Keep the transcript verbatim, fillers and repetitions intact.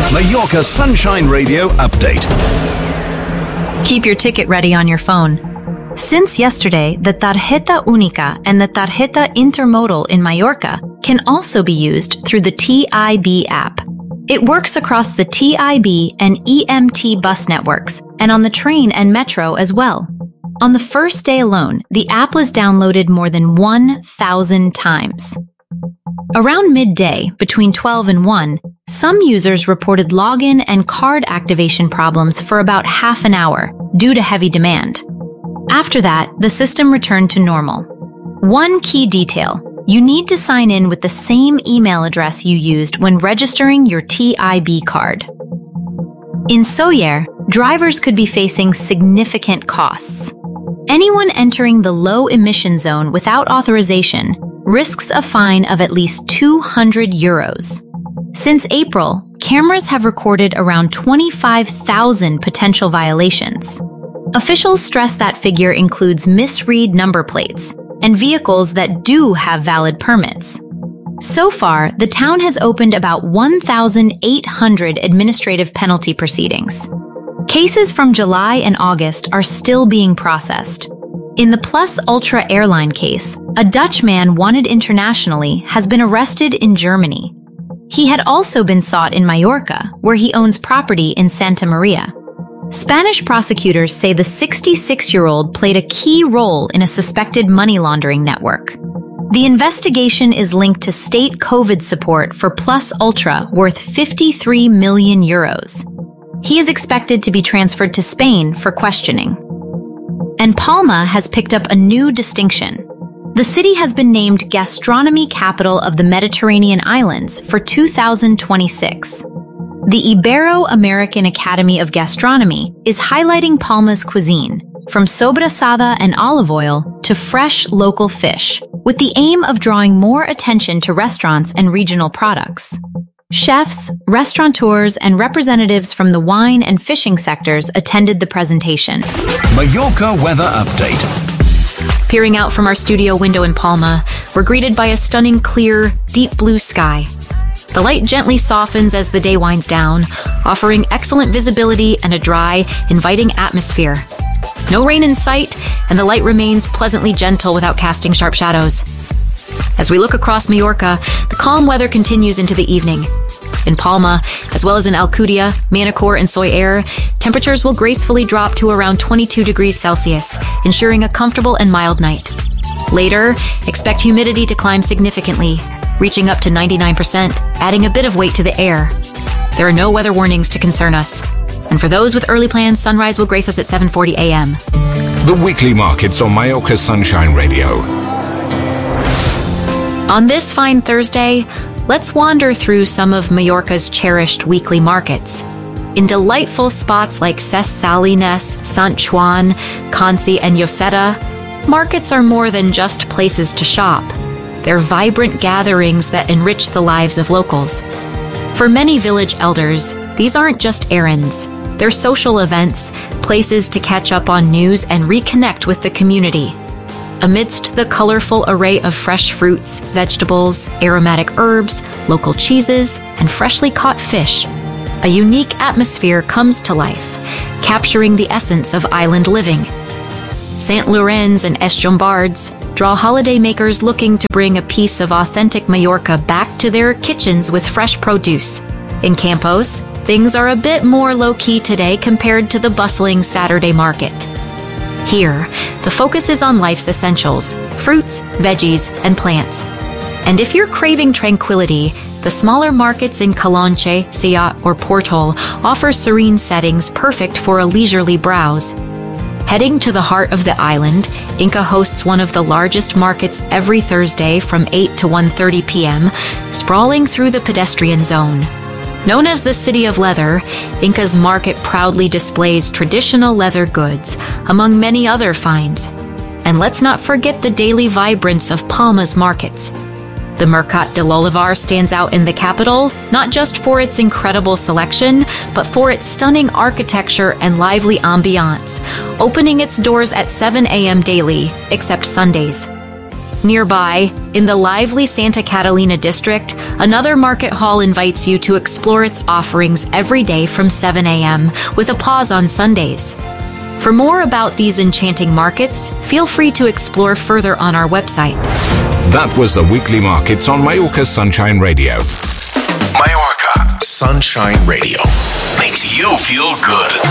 Mallorca Sunshine Radio update. Keep your ticket ready on your phone. Since yesterday, the Tarjeta Única and the Tarjeta Intermodal in Mallorca can also be used through the T I B app. It works across the T I B and E M T bus networks and on the train and metro as well. On the first day alone, the app was downloaded more than one thousand times. Around midday, between twelve and one, some users reported login and card activation problems for about half an hour due to heavy demand. After that, the system returned to normal. One key detail: you need to sign in with the same email address you used when registering your T I B card. In Sóller, drivers could be facing significant costs. Anyone entering the low emission zone without authorization risks a fine of at least two hundred euros. Since April, cameras have recorded around twenty-five thousand potential violations. Officials stress that figure includes misread number plates and vehicles that do have valid permits. So far, the town has opened about one thousand eight hundred administrative penalty proceedings. Cases from July and August are still being processed. In the Plus Ultra airline case, a Dutch man wanted internationally has been arrested in Germany. He had also been sought in Mallorca, where he owns property in Santa Maria. Spanish prosecutors say the sixty-six-year-old played a key role in a suspected money laundering network. The investigation is linked to state COVID support for Plus Ultra worth fifty-three million euros. He is expected to be transferred to Spain for questioning. And Palma has picked up a new distinction. The city has been named Gastronomy Capital of the Mediterranean Islands for two thousand twenty-six. The Ibero-American Academy of Gastronomy is highlighting Palma's cuisine, from sobrasada and olive oil to fresh local fish, with the aim of drawing more attention to restaurants and regional products. Chefs, restaurateurs, and representatives from the wine and fishing sectors attended the presentation. Mallorca weather update. Peering out from our studio window in Palma, we're greeted by a stunning, clear, deep blue sky. The light gently softens as the day winds down, offering excellent visibility and a dry, inviting atmosphere. No rain in sight, and the light remains pleasantly gentle without casting sharp shadows. As we look across Mallorca, the calm weather continues into the evening. In Palma, as well as in Alcudia, Manacor, and Sóller, temperatures will gracefully drop to around twenty-two degrees Celsius, ensuring a comfortable and mild night. Later, expect humidity to climb significantly, reaching up to ninety-nine percent, adding a bit of weight to the air. There are no weather warnings to concern us. And for those with early plans, sunrise will grace us at seven forty a m The weekly markets on Mallorca Sunshine Radio. On this fine Thursday, let's wander through some of Mallorca's cherished weekly markets. In delightful spots like Ses Salines, Sant Joan, Conci, and Lloseta, markets are more than just places to shop. They're vibrant gatherings that enrich the lives of locals. For many village elders, these aren't just errands. They're social events, places to catch up on news and reconnect with the community. Amidst the colorful array of fresh fruits, vegetables, aromatic herbs, local cheeses, and freshly caught fish, a unique atmosphere comes to life, capturing the essence of island living. Saint Llorenç and Es Llombards draw holidaymakers looking to bring a piece of authentic Mallorca back to their kitchens with fresh produce. In Campos, things are a bit more low-key today compared to the bustling Saturday market. Here, the focus is on life's essentials, fruits, veggies, and plants. And if you're craving tranquility, the smaller markets in Calonche, Siat, or Portol offer serene settings perfect for a leisurely browse. Heading to the heart of the island, Inca hosts one of the largest markets every Thursday from eight to one thirty p m, sprawling through the pedestrian zone. Known as the City of Leather, Inca's market proudly displays traditional leather goods, among many other finds. And let's not forget the daily vibrance of Palma's markets. The Mercat de l'Olivar stands out in the capital, not just for its incredible selection, but for its stunning architecture and lively ambiance, opening its doors at seven a m daily, except Sundays. Nearby, in the lively Santa Catalina district, another market hall invites you to explore its offerings every day from seven a.m. with a pause on Sundays. For more about these enchanting markets, feel free to explore further on our website. That was the weekly markets on Mallorca Sunshine Radio. Mallorca Sunshine Radio makes you feel good.